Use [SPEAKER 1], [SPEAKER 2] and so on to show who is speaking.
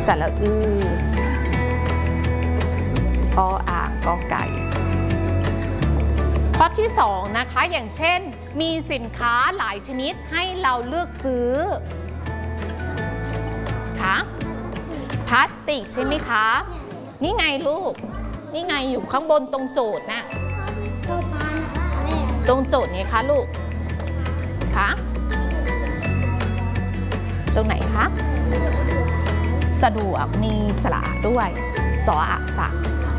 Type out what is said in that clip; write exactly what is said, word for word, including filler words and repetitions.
[SPEAKER 1] สระอือออ่างกอไก่ข้อที่สองนะคะอย่างเช่นมีสินค้าหลายชนิดให้เราเลือกซื้อคะพลาสติกใช่ไหมคะนี่ไงลูกนี่ไงอยู่ข้างบนตรงโจทย์นะตรงโจทย์ไงคะลูกคะตรงไหนคะสะดวกมีสระด้วยสออะสะ